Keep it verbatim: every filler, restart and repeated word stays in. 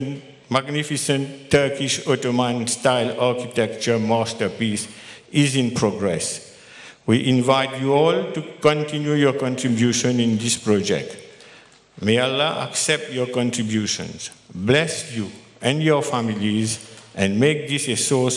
magnificent Turkish Ottoman-style architecture masterpiece is in progress. We invite you all to continue your contribution in this project. May Allah accept your contributions, bless you and your families, and make this a source